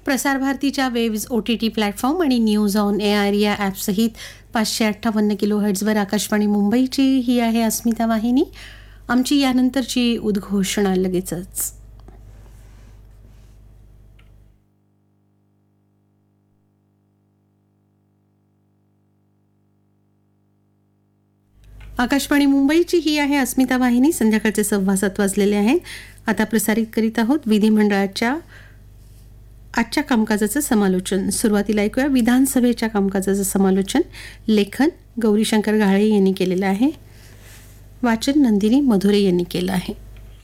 प्रसारभारतीच्या waves OTT platform आणि news on AIR या ॲपसहित 558 किलोहर्ट्झवर आकाशवाणी मुंबईची ही आहे अस्मिता वाहिनी. आमची यानंतरची उद्घोषणा लगेचच. आकाशवाणी मुंबईची ही आहे अस्मिता वाहिनी. संध्याकाळचे 7:15 वाजलेले आहेत. आता प्रसारित करीत आहोत विधिमंडळाच्या आजच्या कामकाजाचं समालोचन. सुरुवातीला ऐकूया विधानसभेच्या कामकाजाचं समालोचन. लेखन गौरीशंकर घाळे यांनी केलेलं आहे. वाचन नंदिनी मधुरे यांनी केलं आहे.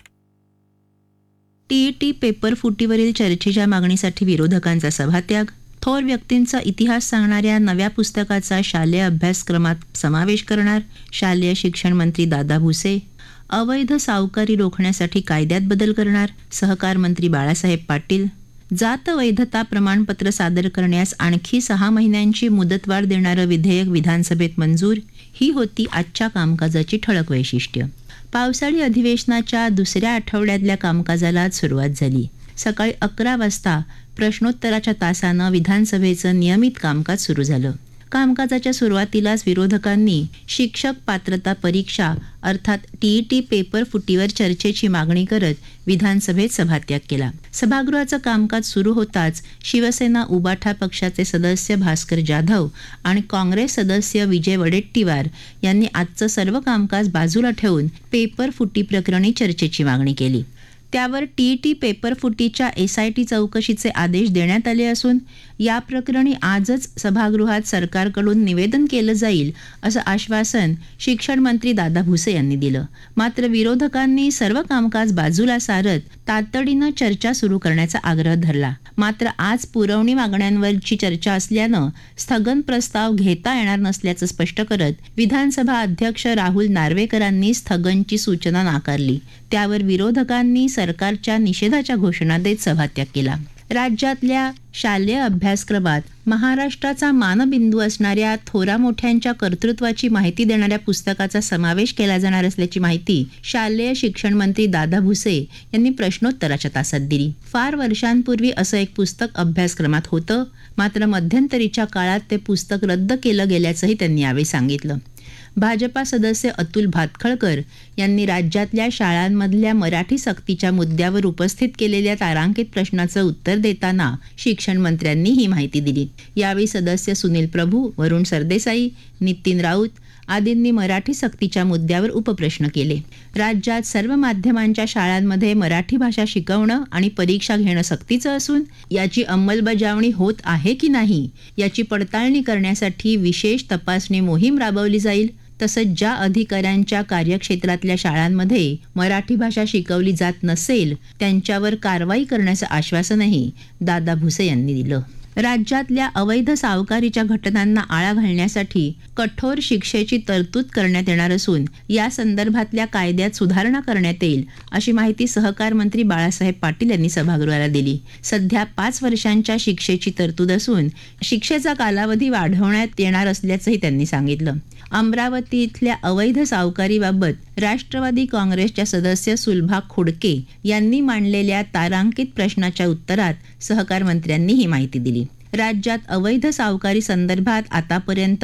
TET पेपर फुटीवरील चर्चेच्या मागणीसाठी विरोधकांचा सभात्याग. थोर व्यक्तींचा इतिहास सांगणाऱ्या नव्या पुस्तकाचा शालेय अभ्यासक्रमात समावेश करणार शालेय शिक्षण मंत्री दादा भुसे. अवैध सावकारी रोखण्यासाठी कायद्यात बदल करणार सहकार मंत्री बाळासाहेब पाटील. जात वैधता प्रमाणपत्र सादर करण्यास आणखी 6 महिन्यांची मुदतवाढ देणारं विधेयक विधानसभेत मंजूर. ही होती आजच्या कामकाजाची ठळक वैशिष्ट्य. पावसाळी अधिवेशनाच्या दुसऱ्या आठवड्यातल्या कामकाजाला आज सुरुवात झाली. सकाळी 11 वाजता प्रश्नोत्तराच्या तासानं विधानसभेचं नियमित कामकाज सुरू झालं. कामकाजाच्या सुरुवातीलाच विरोधकांनी शिक्षक पात्रता परीक्षा अर्थात TET पेपर फुटीवर चर्चेची मागणी करत विधानसभेत सभात्याग केला. सभागृहाचं कामकाज सुरू होताच शिवसेना उबाठा पक्षाचे सदस्य भास्कर जाधव आणि काँग्रेस सदस्य विजय वडेट्टीवार यांनी आजचं सर्व कामकाज बाजूला ठेवून पेपर फुटी प्रकरणी चर्चेची मागणी केली. त्यावर TET पेपर फुटीच्या SIT चौकशीचे आदेश देण्यात आले असून या प्रकरणी आजच सभागृहात सरकारकडून निवेदन केलं जाईल असं आश्वासन शिक्षण मंत्री दादा भुसे यांनी दिलं. मात्र विरोधकांनी सर्व कामकाज बाजूला सारत तातडीनं चर्चा सुरू करण्याचा आग्रह धरला. मात्र आज पुरवणी मागण्यांवरची चर्चा असल्यानं स्थगन प्रस्ताव घेता येणार नसल्याचं स्पष्ट करत विधानसभा अध्यक्ष राहुल नार्वेकरांनी स्थगनची सूचना नाकारली. त्यावर विरोधकांनी सरकारच्या निषेधाच्या घोषणा देत सभात्याग केला. राज्यातल्या शालेय अभ्यासक्रमात महाराष्ट्राचा मानबिंदू असणाऱ्या थोरा मोठ्यांच्या कर्तृत्वाची माहिती देणाऱ्या पुस्तकाचा समावेश केला जाणार असल्याची माहिती शालेय शिक्षण मंत्री दादा भुसे यांनी प्रश्नोत्तराच्या तासात दिली. फार वर्षांपूर्वी असं एक पुस्तक अभ्यासक्रमात होतं, मात्र मध्यंतरीच्या काळात ते पुस्तक रद्द केलं गेल्याचंही त्यांनी यावेळी सांगितलं. भाजपा सदस्य अतुल भातखळकर यांनी राज्यातल्या शाळांमधल्या मराठी सक्तीच्या मुद्द्यावर उपस्थित केलेल्या तारांकित प्रश्नाचं उत्तर देताना शिक्षण मंत्र्यांनी ही माहिती दिली. यावेळी सदस्य सुनील प्रभू, वरुण सरदेसाई, नितीन राऊत आदींनी मराठी सक्तीच्या मुद्द्यावर उपप्रश्न केले. राज्यात सर्व माध्यमांच्या शाळांमध्ये मराठी भाषा शिकवणं आणि परीक्षा घेणं सक्तीचं असून याची अंमलबजावणी होत आहे की नाही याची पडताळणी करण्यासाठी विशेष तपासणी मोहीम राबवली जाईल. तसंच ज्या अधिकाऱ्यांच्या कार्यक्षेत्रातल्या शाळांमध्ये मराठी भाषा शिकवली जात नसेल त्यांच्यावर कारवाई करण्याचं आश्वासनही दादा भुसे यांनी दिलं. राज्यातल्या अवैध सावकारीच्या घटनांना आळा घालण्यासाठी कठोर शिक्षेची तरतूद करण्यात येणार असून या संदर्भातल्या कायद्यात सुधारणा करण्यात येईल अशी माहिती सहकार मंत्री बाळासाहेब पाटील यांनी सभागृहाला दिली. सध्या 5 वर्षांच्या शिक्षेची तरतूद असून शिक्षेचा कालावधी वाढवण्यात येणार असल्याचंही त्यांनी सांगितलं. अमरावती इथल्या अवैध सावकारीबाबत राष्ट्रवादी काँग्रेसच्या सदस्य सुलभा खोडके यांनी मांडलेल्या तारांकित प्रश्नाच्या उत्तरात सहकार मंत्र्यांनी ही माहिती दिली. राज्यात अवैध सावकारी संदर्भात आतापर्यंत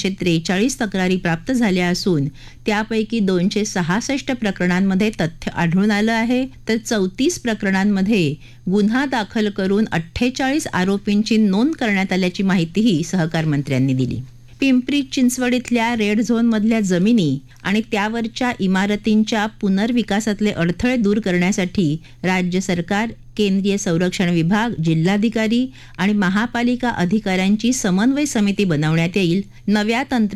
343 तक्रारी प्राप्त झाल्या असून त्यापैकी 266 प्रकरणांमध्ये तथ्य आढळून आलं आहे, तर 34 प्रकरणांमध्ये गुन्हा दाखल करून 48 आरोपींची नोंद करण्यात आल्याची माहितीही सहकार मंत्र्यांनी दिली. पिंपरी चिंचवड इथल्या रेड झोनमधल्या जमिनी आणि त्यावरच्या इमारतींच्या पुनर्विकासातले अडथळे दूर करण्यासाठी राज्य सरकार, केंद्रीय संरक्षण विभाग, जिल्हाधिकारी आणि महापालिका अधिकाऱ्यांची समन्वय समिती बनवण्यात येईल. नव्या